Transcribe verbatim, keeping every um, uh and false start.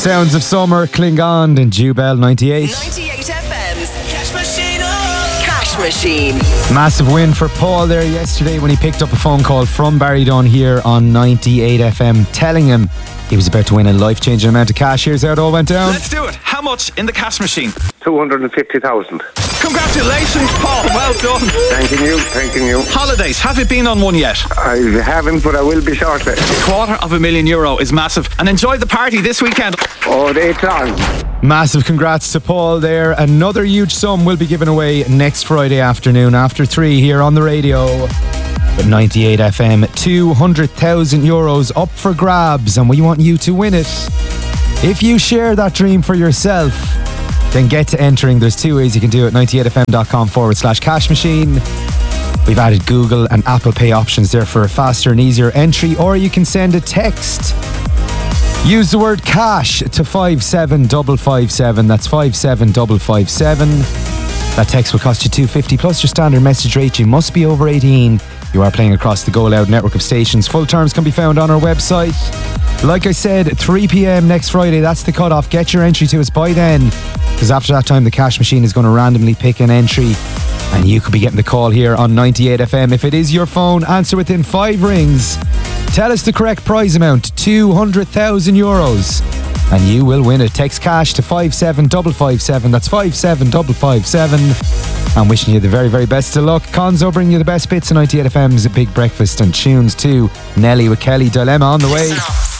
sounds of summer, Klingon and Jubel ninety-eight. ninety-eight F M's Cash Machine. Oh. Cash Machine. Massive win for Paul there yesterday when he picked up a phone call from Barrydon here on ninety-eight F M telling him he was about to win a life-changing amount of cash. Here's how it all went down. Let's do it. How much in the cash machine? two hundred fifty thousand. Congratulations, Paul. Well done. Thanking you, thanking you. Holidays. Have you been on one yet? I haven't, but I will be shortly. A quarter of a million euro is massive. And enjoy the party this weekend. Oh, it's on. Massive congrats to Paul there. Another huge sum will be given away next Friday afternoon after three here on the radio. But ninety-eight F M, two hundred thousand euros up for grabs, and we want you to win it. If you share that dream for yourself, then get to entering. There's two ways you can do it. ninety-eight fm.com forward slash cash machine. We've added Google and Apple Pay options there for a faster and easier entry, or you can send a text. Use the word cash to five seven five five seven. That's five seven five five seven. That text will cost you two fifty plus your standard message rate. You must be over eighteen. You are playing across the Go Loud network of stations. Full terms can be found on our website. Like I said, three p.m. next Friday, that's the cutoff. Get your entry to us by then, because after that time the cash machine is going to randomly pick an entry and you could be getting the call here on ninety-eight F M. If it is your phone, answer within five rings. Tell us the correct prize amount, two hundred thousand euros, and you will win it. Text cash to five seven five five seven. That's five seven five five seven. I'm wishing you the very, very best of luck. Konzo bringing you the best bits of ninety-eight F M's Big Breakfast and tunes too. Nelly with Kelly Dilemma on the way.